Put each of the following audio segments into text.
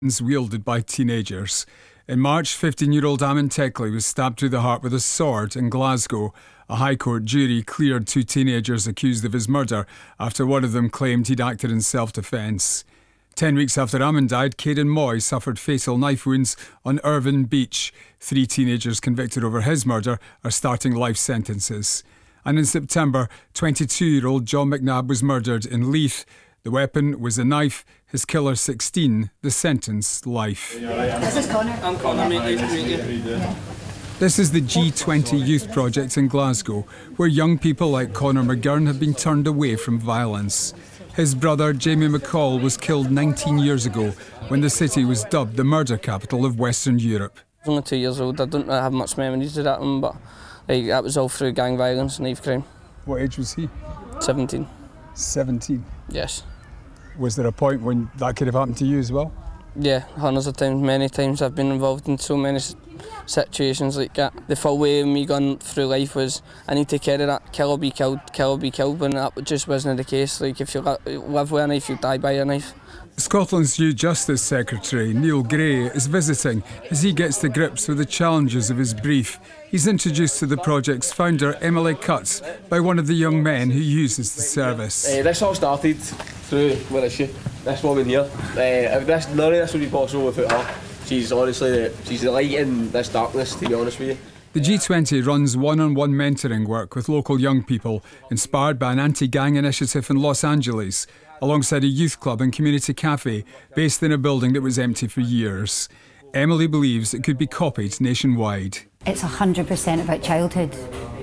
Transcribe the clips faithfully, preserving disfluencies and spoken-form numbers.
wielded by teenagers. In March, fifteen-year-old Amin Tekli was stabbed through the heart with a sword in Glasgow. A High Court jury cleared two teenagers accused of his murder after one of them claimed he'd acted in self-defence. Ten weeks after Amin died, Caden Moy suffered fatal knife wounds on Irvine Beach. Three teenagers convicted over his murder are starting life sentences. And in September, twenty-two-year-old John McNabb was murdered in Leith. The weapon was a knife, his killer sixteen, the sentence life. This is Connor. I'm Connor, mate. Nice to meet you. This is the G twenty Youth Project in Glasgow, where young people like Conor McGurn have been turned away from violence. His brother, Jamie McCall, was killed nineteen years ago when the city was dubbed the murder capital of Western Europe. I was only two years old. I don't have much memories of that one, but like, that was all through gang violence and knife crime. What age was he? seventeen. seventeen? Yes. Was there a point when that could have happened to you as well? Yeah, hundreds of times, many times. I've been involved in so many situations like that. The full way of me going through life was, I need to carry that, kill or be killed, kill or be killed, but that just wasn't the case. Like, if you live with a knife, you die by a knife. Scotland's new Justice Secretary, Neil Gray, is visiting as he gets to grips with the challenges of his brief. He's introduced to the project's founder, Emily Cutts, by one of the young men who uses the service. Uh, this all started through, where is she? This woman here. Uh, this, none of this would be possible without her. She's honestly, she's the light in this darkness, to be honest with you. The G twenty runs one-on-one mentoring work with local young people, inspired by an anti-gang initiative in Los Angeles, alongside a youth club and community cafe based in a building that was empty for years. Emily believes it could be copied nationwide. It's one hundred percent about childhood,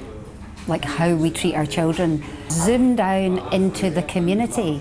like how we treat our children. Zoom down into the community,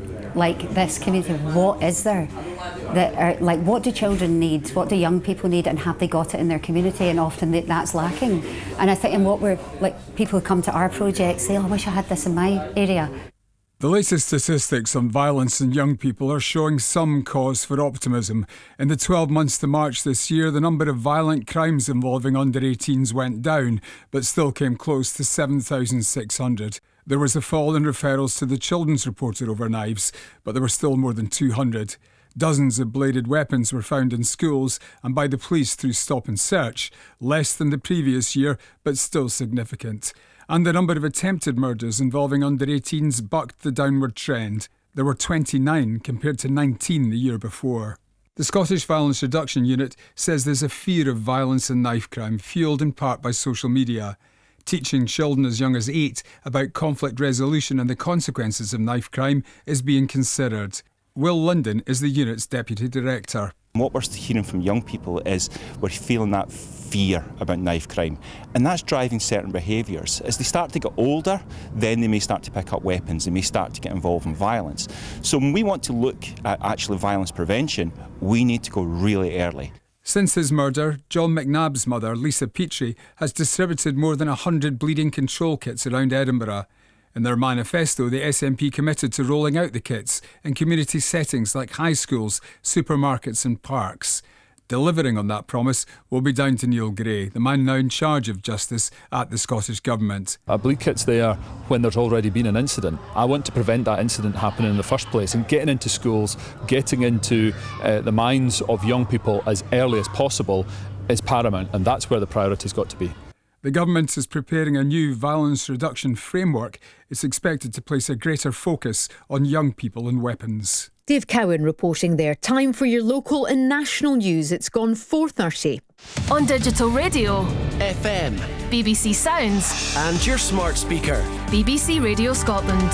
like this community, what is there? That are, like, what do children need? What do young people need? And have they got it in their community? And often that's lacking. And I think in what we're, like, people who come to our project say, oh, I wish I had this in my area. The latest statistics on violence in young people are showing some cause for optimism. In the twelve months to March this year, the number of violent crimes involving under eighteens went down, but still came close to seven thousand six hundred. There was a fall in referrals to the Children's Reporter over knives, but there were still more than two hundred. Dozens of bladed weapons were found in schools and by the police through stop and search, less than the previous year, but still significant. And the number of attempted murders involving under eighteens bucked the downward trend. There were twenty-nine compared to nineteen the year before. The Scottish Violence Reduction Unit says there's a fear of violence and knife crime, fuelled in part by social media. Teaching children as young as eight about conflict resolution and the consequences of knife crime is being considered. Will London is the unit's deputy director. What we're hearing from young people is we're feeling that fear about knife crime, and that's driving certain behaviours. As they start to get older, then they may start to pick up weapons, they may start to get involved in violence. So when we want to look at actually violence prevention, we need to go really early. Since his murder, John McNabb's mother, Lisa Petrie, has distributed more than one hundred bleeding control kits around Edinburgh. In their manifesto, the S N P committed to rolling out the kits in community settings like high schools, supermarkets and parks. Delivering on that promise will be down to Neil Gray, the man now in charge of justice at the Scottish Government. A bleed kit's there when there's already been an incident. I want to prevent that incident happening in the first place, and getting into schools, getting into uh, the minds of young people as early as possible is paramount, and that's where the priority's got to be. The government is preparing a new violence reduction framework. It's expected to place a greater focus on young people and weapons. Dave Cowan reporting there. Time for your local and national news. It's gone four thirty. On digital radio, F M, B B C Sounds and your smart speaker, B B C Radio Scotland.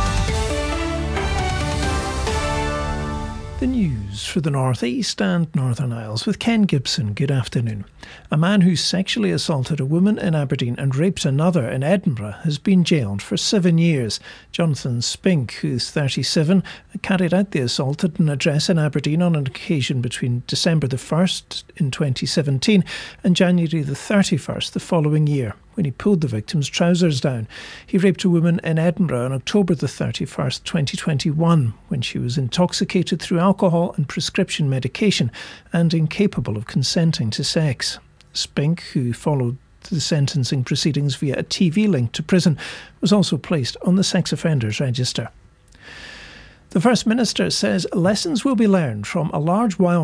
The news for the North East and Northern Isles with Ken Gibson. Good afternoon. A man who sexually assaulted a woman in Aberdeen and raped another in Edinburgh has been jailed for seven years. Jonathan Spink, who's thirty-seven, carried out the assault at an address in Aberdeen on an occasion between December the first in twenty seventeen and January the thirty-first the following year, when he pulled the victim's trousers down. He raped a woman in Edinburgh on October the thirty-first, twenty twenty-one, when she was intoxicated through alcohol and prescription medication and incapable of consenting to sex. Spink, who followed the sentencing proceedings via a T V link to prison, was also placed on the sex offenders register. The First Minister says lessons will be learned from a large wild